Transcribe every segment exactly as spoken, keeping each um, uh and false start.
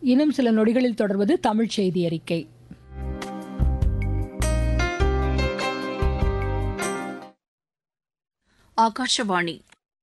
இன்னும் சில நொடிகளில் தொடர்வது தமிழ் செய்தி அறிக்கை. ஆகாஷவாணி.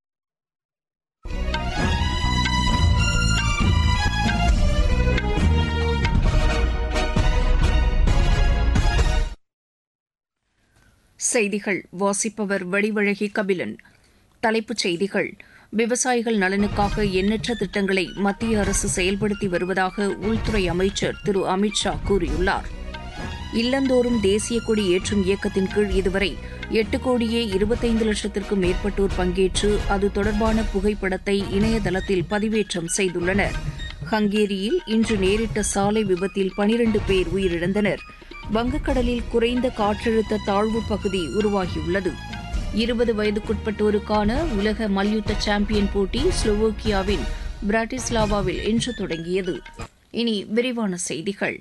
செய்திகள் வாசிப்பவர் வடிவழகி கபிலன். தலைப்புச் செய்திகள். விவசாயிகள் நலனுக்காக எண்ணற்ற திட்டங்களை மத்திய அரசு செயல்படுத்தி வருவதாக உள்துறை அமைச்சர் திரு அமித் ஷா கூறியுள்ளார். இல்லந்தோறும் தேசிய கொடி ஏற்றும் இயக்கத்தின் கீழ் இதுவரை எட்டு கோடியே இருபத்தைந்து லட்சத்திற்கும் மேற்பட்டோர் பங்கேற்று அது தொடர்பான புகைப்படத்தை இணையதளத்தில் பதிவேற்றம் செய்துள்ளனர். ஹங்கேரியில் இன்று நேரிட்ட சாலை விபத்தில் பனிரண்டு பேர் உயிரிழந்தனர். வங்கக்கடலில் குறைந்த காற்றழுத்த தாழ்வு பகுதி உருவாகியுள்ளது. இருபது வயதுக்குட்பட்டோருக்கான உலக மல்யுத்த சாம்பியன் போட்டி ஸ்லோவோக்கியாவின் பிராட்டிஸ்லாவாவில் இன்று தொடங்கியது. இனி விரிவான செய்திகள்.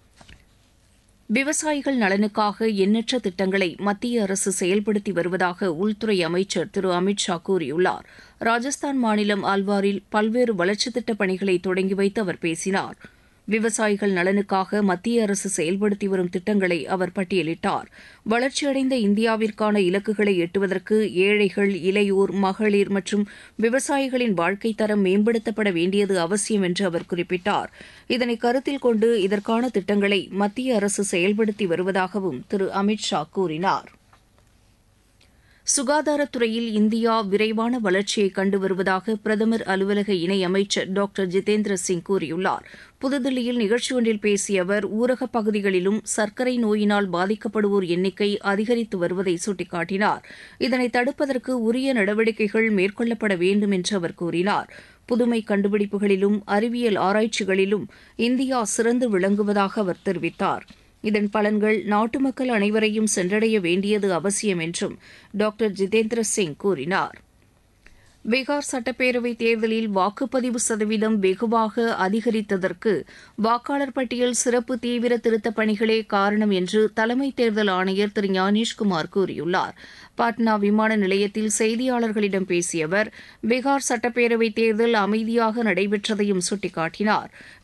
விவசாயிகள் நலனுக்காக எண்ணற்ற திட்டங்களை மத்திய அரசு செயல்படுத்தி வருவதாக உள்துறை அமைச்சர் திரு அமித் ஷா கூறியுள்ளார். ராஜஸ்தான் மாநிலம் அல்வாரில் பல்வேறு வளர்ச்சித் திட்டப் பணிகளை தொடங்கி வைத்து அவர் பேசினார். விவசாயிகள் நலனுக்காக மத்திய அரசு செயல்படுத்தி வரும் திட்டங்களை அவர் பட்டியலிட்டார். வளர்ச்சியடைந்த இந்தியாவிற்கான இலக்குகளை எட்டுவதற்கு ஏழைகள், இளையோர், மகளிர் மற்றும் விவசாயிகளின் வாழ்க்கைத் தரம் மேம்படுத்தப்பட வேண்டியது அவசியம் என்று அவர் குறிப்பிட்டார். இதனை கருத்தில் கொண்டு இதற்கான திட்டங்களை மத்திய அரசு செயல்படுத்தி வருவதாகவும் திரு அமித் ஷா கூறினார். சுகாதாரத்துறையில் இந்தியா விரைவான வளர்ச்சியை கண்டு வருவதாக பிரதமர் அலுவலக இணையமைச்சர் டாக்டர் ஜிதேந்திர சிங் கூறியுள்ளார். புதுதில்லியில் நிகழ்ச்சி ஒன்றில் பேசிய அவர் ஊரகப் பகுதிகளிலும் சர்க்கரை நோயினால் பாதிக்கப்படுவோர் எண்ணிக்கை அதிகரித்து வருவதை சுட்டிக்காட்டினார். இதனை தடுப்பதற்கு உரிய நடவடிக்கைகள் மேற்கொள்ளப்பட வேண்டும் என்று அவர் கூறினார். புதுமை கண்டுபிடிப்புகளிலும் அறிவியல் ஆராய்ச்சிகளிலும் இந்தியா சிறந்து விளங்குவதாக அவர் தெரிவித்தார். இதன் பலன்கள் நாட்டு மக்கள் அனைவரையும் சென்றடைய வேண்டியது அவசியம் என்றும் டாக்டர் ஜிதேந்திர சிங் கூறினார். பீகார் சட்டப்பேரவைத் தேர்தலில் வாக்குப்பதிவு சதவீதம் வெகுவாக அதிகரித்ததற்கு வாக்காளர் பட்டியல் சிறப்பு தீவிர திருத்தப் பணிகளே காரணம் என்று தலைமை தேர்தல் ஆணையர் திரு ஞானேஷ்குமார் கூறியுள்ளார். பாட்னா விமான நிலையத்தில் செய்தியாளர்களிடம் பேசிய அவர் பீகார் சட்டப்பேரவைத் தேர்தல் அமைதியாக நடைபெற்றதையும் சுட்டிக்காட்டினார்.